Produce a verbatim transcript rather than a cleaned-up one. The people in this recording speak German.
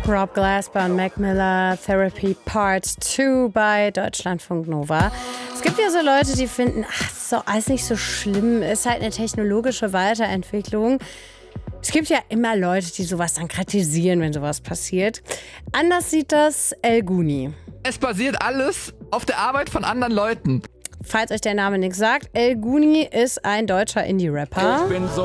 Rob Glasper und Mac Miller, Therapy Part zwei bei Deutschlandfunk Nova. Es gibt ja so Leute, die finden, ach, ist doch alles nicht so schlimm, ist halt eine technologische Weiterentwicklung. Es gibt ja immer Leute, die sowas dann kritisieren, wenn sowas passiert. Anders sieht das El Guni. Es basiert alles auf der Arbeit von anderen Leuten. Falls euch der Name nichts sagt, El Guni ist ein deutscher Indie-Rapper. Ich bin so